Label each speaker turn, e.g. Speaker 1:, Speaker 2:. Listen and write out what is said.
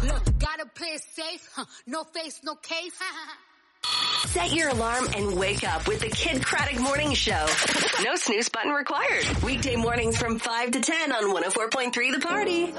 Speaker 1: Look, gotta play it safe. No face, no case.
Speaker 2: Set your alarm and wake up with the Kid Craddock Morning Show. No snooze button required. Weekday mornings from 5 to 10 on 104.3 The Party.